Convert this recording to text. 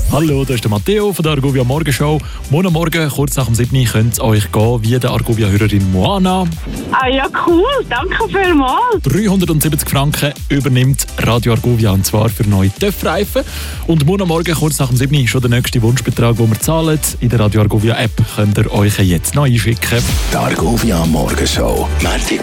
Hallo, das ist der Matteo von der Argovia Morgenshow. Morgen Morgen, kurz nach dem 7. könnte es euch gehen wie der Argovia-Hörerin Moana. Ah ja, cool. Danke vielmals. 370 Franken übernimmt Radio Argovia, und zwar für neue TÜV-Reifen. Und morgen Morgen, kurz nach dem 7. schon der nächste Wunschbetrag, den wir zahlen. In der Radio Argovia App könnt ihr euch jetzt noch einschicken. Die Argovia Morgenshow, Montag